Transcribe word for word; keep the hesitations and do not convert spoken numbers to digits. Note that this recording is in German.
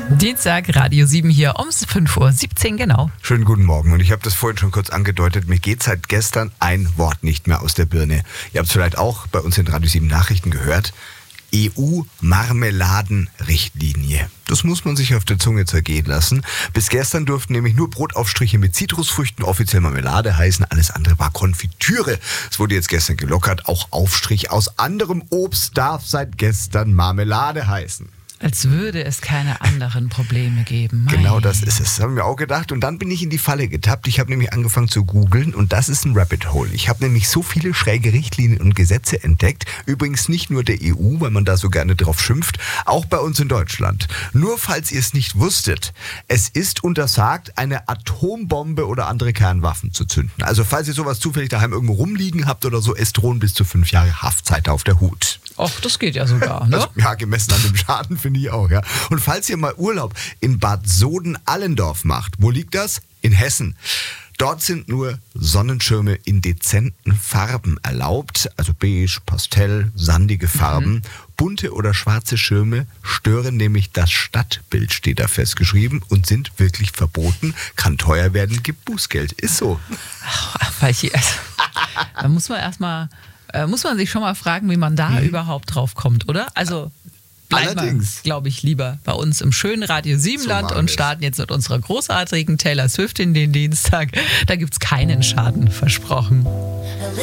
Dienstag, Radio sieben hier um fünf Uhr siebzehn, genau. Schönen guten Morgen. Und ich habe das vorhin schon kurz angedeutet, mir geht seit gestern ein Wort nicht mehr aus der Birne. Ihr habt es vielleicht auch bei uns in Radio sieben Nachrichten gehört. E U-Marmeladenrichtlinie. Das muss man sich auf der Zunge zergehen lassen. Bis gestern durften nämlich nur Brotaufstriche mit Zitrusfrüchten offiziell Marmelade heißen. Alles andere war Konfitüre. Es wurde jetzt gestern gelockert. Auch Aufstrich aus anderem Obst darf seit gestern Marmelade heißen. Als würde es keine anderen Probleme geben. Mein. Genau das ist es. Das haben wir auch gedacht. Und dann bin ich in die Falle getappt. Ich habe nämlich angefangen zu googeln und das ist ein Rabbit Hole. Ich habe nämlich so viele schräge Richtlinien und Gesetze entdeckt. Übrigens nicht nur der E U, weil man da so gerne drauf schimpft, auch bei uns in Deutschland. Nur falls ihr es nicht wusstet, es ist untersagt, eine Atombombe oder andere Kernwaffen zu zünden. Also falls ihr sowas zufällig daheim irgendwo rumliegen habt oder so, es drohen bis zu fünf Jahre Haftzeit auf der Hut. Och, das geht ja sogar, ne? Also, ja, gemessen an dem Schaden finde ich auch, ja. Und falls ihr mal Urlaub in Bad Soden-Allendorf macht, wo liegt das? In Hessen. Dort sind nur Sonnenschirme in dezenten Farben erlaubt, also beige, Pastell, sandige Farben. Mhm. Bunte oder schwarze Schirme stören nämlich das Stadtbild, steht da festgeschrieben, und sind wirklich verboten. Kann teuer werden, gibt Bußgeld. Ist so. Ach, also, da muss man erstmal... Muss man sich schon mal fragen, wie man da mhm. überhaupt drauf kommt, oder? Also bleiben wir, glaube ich, lieber bei uns im schönen Radio sieben-Land so und starten jetzt mit unserer großartigen Taylor Swift in den Dienstag. Da gibt es keinen Schaden versprochen.